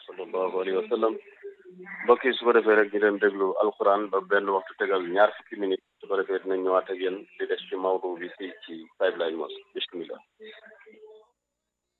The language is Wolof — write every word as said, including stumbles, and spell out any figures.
sallallahu alayhi wa sallam mbokk yi su ko defee rek ñu dem déglu alquran ba benn waxtu tegal ñaar fukki minutes su ko defee dinañ ñëwaat ak yéen di des ci mawdu bi fii ci Pipeline Mosque bismillah